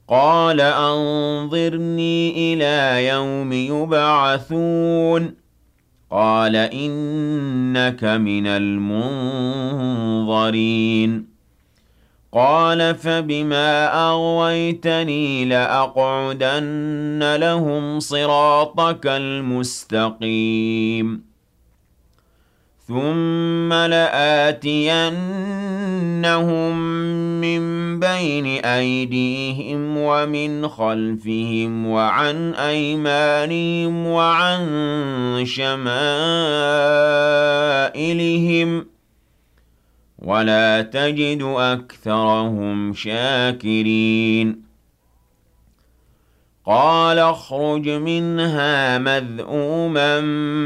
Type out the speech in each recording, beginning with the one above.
قال أنظرني إلى يوم يبعثون قال إنك من المنظرين قال فبما أغويتني لأقعدن لهم صراطك المستقيم ثم لآتينهم من بين أيديهم ومن خلفهم وعن أيمانهم وعن شمائلهم ولا تجد أكثرهم شاكرين قال اخرج منها مذءوما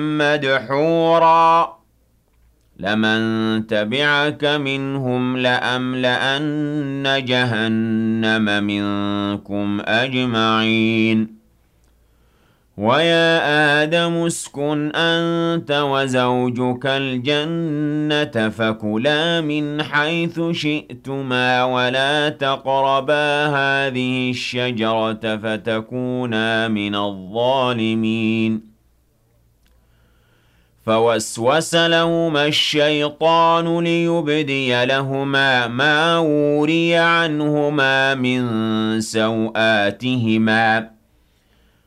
مدحورا لمن تبعك منهم لأملأن جهنم منكم أجمعين ويا آدم اسكن أنت وزوجك الجنة فكلا من حيث شئتما ولا تقربا هذه الشجرة فتكونا من الظالمين فوسوس لهما الشيطان ليبدي لهما ما وري عنهما من سوآتهما